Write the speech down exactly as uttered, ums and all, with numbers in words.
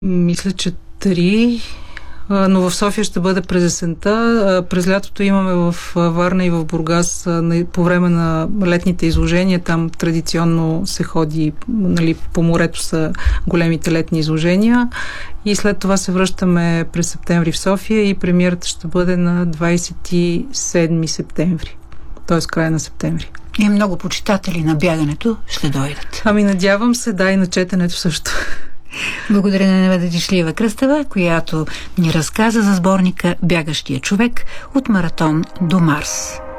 Мисля, че три, но в София ще бъде през есента. През лятото имаме в Варна и в Бургас по време на летните изложения. Там традиционно се ходи, нали, по морето са големите летни изложения. И след това се връщаме през септември в София и премиерата ще бъде на двадесет и седми септември. Т.е. края на септември. И много почитатели на бягането ще дойдат. Ами надявам се, да, и на четенето също. Благодаря на Неведа Дишлиева Кръстева, която ни разказа за сборника «Бягащия човек от маратон до Марс».